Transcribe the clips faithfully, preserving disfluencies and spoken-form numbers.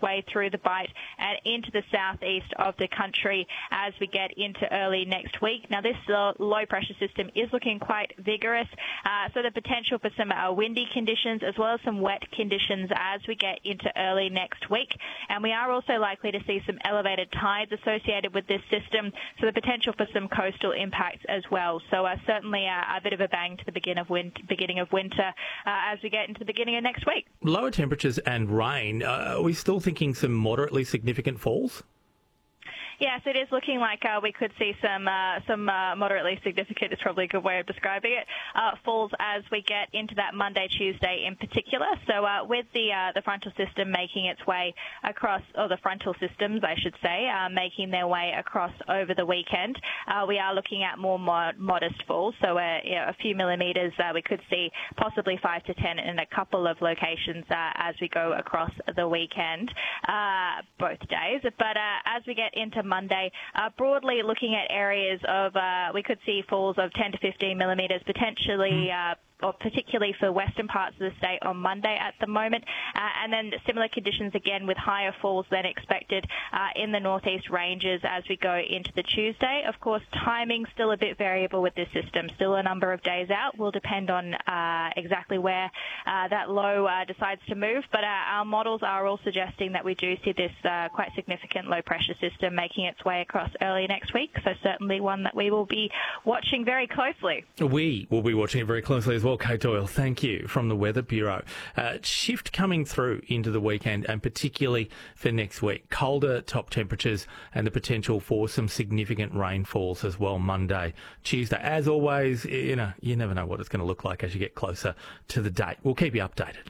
its way through the Bight and into the southeast of the country as we get into early next week. Now, this uh, low-pressure system is looking quite vigorous, uh, so the potential for some uh, windy conditions as well as some wet conditions as we get into early next week. And we are also likely to see some elevated tides associated with this system, so the potential for some coastal impacts as well. So uh, certainly a, a bit of a bang to the begin of win- beginning of winter uh, as we get into the beginning of next week. Lower temperatures and rain, uh, are we still thinking some moderately significant falls? Yes, it is looking like uh, we could see some uh, some uh, moderately significant, is probably a good way of describing it, uh, falls as we get into that Monday, Tuesday in particular. So uh, with the uh, the frontal system making its way across, or the frontal systems, I should say, uh, making their way across over the weekend, uh, we are looking at more mod- modest falls. So uh, you know, a few millimetres uh, we could see, possibly five to ten in a couple of locations uh, as we go across the weekend, uh, both days. But uh, as we get into Monday, uh, broadly looking at areas of, uh, we could see falls of ten to fifteen millimetres, potentially uh, or particularly for western parts of the state on Monday at the moment, uh, and then similar conditions again with higher falls than expected uh, in the northeast ranges as we go into the Tuesday. Of course, timing still a bit variable with this system, still a number of days out, will depend on uh, exactly where uh, that low uh, decides to move, but uh, our models are all suggesting that we do see this uh, quite significant low pressure system making its way across early next week, so certainly one that we will be watching very closely. We will be watching it very closely as well. Kate Doyle, thank you from the Weather Bureau. Uh, shift coming through into the weekend and particularly for next week. Colder top temperatures and the potential for some significant rainfalls as well Monday, Tuesday. As always, you know, you never know what it's going to look like as you get closer to the date. We'll keep you updated.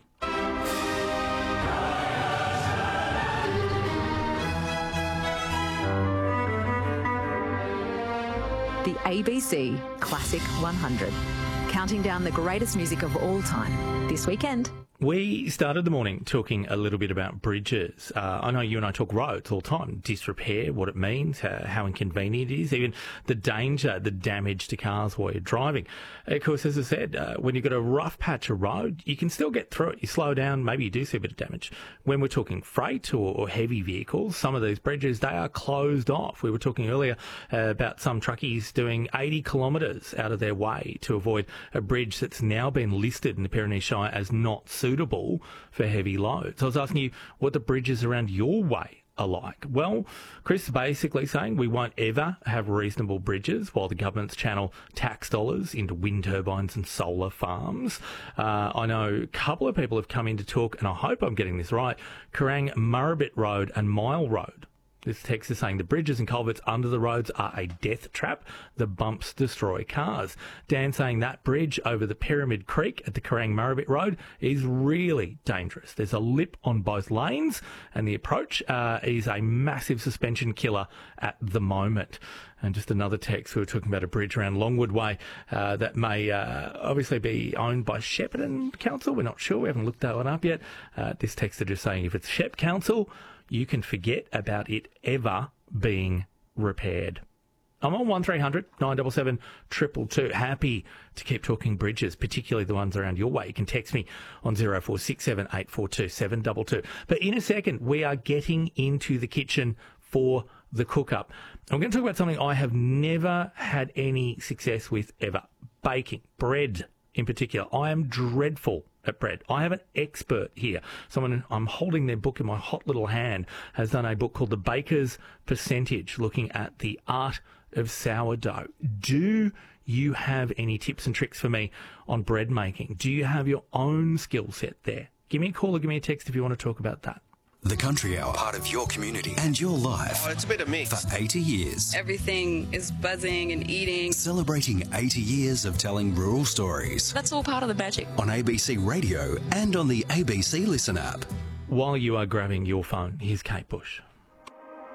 The A B C Classic one hundred. Counting down the greatest music of all time this weekend. We started the morning talking a little bit about bridges. Uh, I know you and I talk roads all the time, disrepair, what it means, how, how inconvenient it is, even the danger, the damage to cars while you're driving. Of course, as I said, uh, when you've got a rough patch of road, you can still get through it. You slow down, maybe you do see a bit of damage. When we're talking freight or, or heavy vehicles, some of these bridges, they are closed off. We were talking earlier uh, about some truckies doing eighty kilometres out of their way to avoid a bridge that's now been listed in the Pyrenees Shire as not suitable. suitable for heavy loads. I was asking you what the bridges around your way are like. Well, Chris is basically saying we won't ever have reasonable bridges while the government's channel tax dollars into wind turbines and solar farms. Uh, I know a couple of people have come in to talk, and I hope I'm getting this right, Kerang Murrabit Road and Mile Road. This text is saying the bridges and culverts under the roads are a death trap. The bumps destroy cars. Dan saying that bridge over the Pyramid Creek at the Kerang Murrabit Road is really dangerous. There's a lip on both lanes and the approach uh, is a massive suspension killer at the moment. And just another text, we were talking about a bridge around Longwood Way uh, that may uh, obviously be owned by Shepparton Council. We're not sure. We haven't looked that one up yet. Uh, this text is just saying if it's Shep Council, you can forget about it ever being repaired. I'm on one three hundred nine seven seven two two two. Happy to keep talking bridges, particularly the ones around your way. You can text me on zero four six seven eight four two seven two two. But in a second, we are getting into the kitchen for the cook-up. I'm going to talk about something I have never had any success with ever. Baking. Bread in particular. I am dreadful at bread. I have an expert here. Someone, I'm holding their book in my hot little hand, has done a book called The Baker's Percentage, looking at the art of sourdough. Do you have any tips and tricks for me on bread making? Do you have your own skill set there? Give me a call or give me a text if you want to talk about that. The Country Hour, part of your community and your life. Oh, it's a bit of mix. For eighty years. Everything is buzzing and eating. Celebrating eighty years of telling rural stories. That's all part of the magic. On A B C Radio and on the A B C Listen app. While you are grabbing your phone, here's Kate Bush.